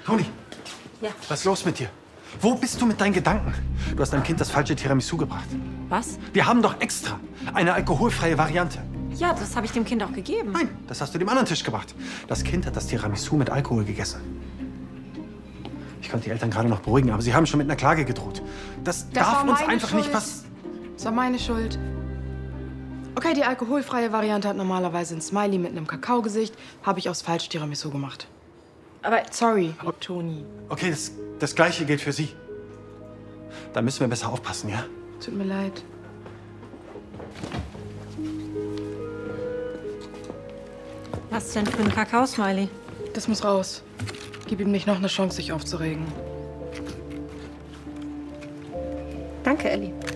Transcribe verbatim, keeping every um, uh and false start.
Toni. Ja. Was ist los mit dir? Wo bist du mit deinen Gedanken? Du hast deinem Kind das falsche Tiramisu gebracht. Was? Wir haben doch extra eine alkoholfreie Variante. Ja, das habe ich dem Kind auch gegeben. Nein, das hast du dem anderen Tisch gebracht. Das Kind hat das Tiramisu mit Alkohol gegessen. Ich konnte die Eltern gerade noch beruhigen, aber sie haben schon mit einer Klage gedroht. Das, Das darf war uns meine einfach Schuld. nicht passieren. Das war meine Schuld. Okay, die alkoholfreie Variante hat normalerweise ein Smiley mit einem Kakaogesicht. Habe ich aufs falsche Tiramisu gemacht. Aber Sorry, Toni. Okay, das, das Gleiche gilt für Sie. Da müssen wir besser aufpassen, ja? Tut mir leid. was denn für ein Kakao-Smiley? Das muss raus. Gib ihm nicht noch eine Chance, sich aufzuregen. Danke, Elli.